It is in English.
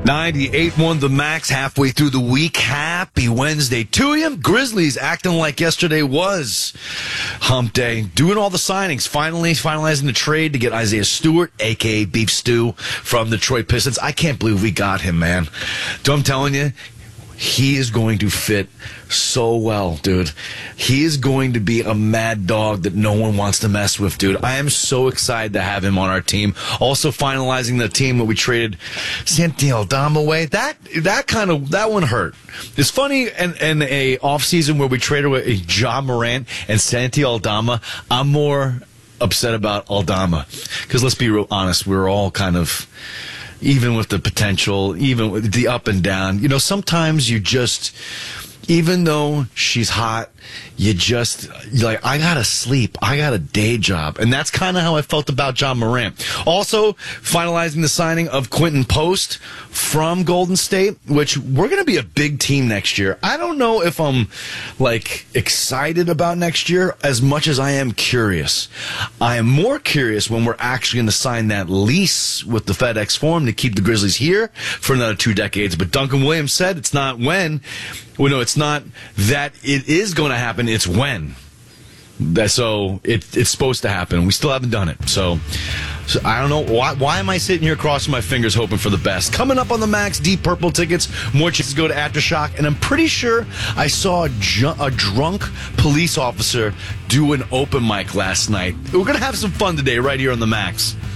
98-1 the Max, halfway through the week. Happy Wednesday to you. Grizzlies acting like yesterday was hump day. Doing all the signings. Finally finalizing the trade to get Isaiah Stewart, a.k.a. Beef Stew, from the Detroit Pistons. I can't believe we got him, man. I'm telling you, he is going to fit so well, dude. He is going to be a mad dog that no one wants to mess with, dude. I am so excited to have him on our team. Also finalizing the team that we traded Santi Aldama away. That one hurt. It's funny in a offseason where we traded away Ja Morant and Santi Aldama, I'm more upset about Aldama. Because let's be real honest, we were all kind of, even with the potential, even with the up and down, sometimes you just, even though she's hot, you're like, I gotta sleep. I got a day job. And that's kind of how I felt about Ja Morant. Also, finalizing the signing of Quentin Post from Golden State, which we're going to be a big team next year. I don't know if I'm, excited about next year as much as I am curious. I am more curious when we're actually going to sign that lease with the FedEx Forum to keep the Grizzlies here for another 2 decades. But Duncan Williams said it's not when. Well, no, it's not that it is going to happen. It's when. So it's supposed to happen. We still haven't done it. So I don't know. Why am I sitting here crossing my fingers hoping for the best? Coming up on the Max, Deep Purple tickets. More chances to go to Aftershock. And I'm pretty sure I saw a drunk police officer do an open mic last night. We're going to have some fun today right here on the Max.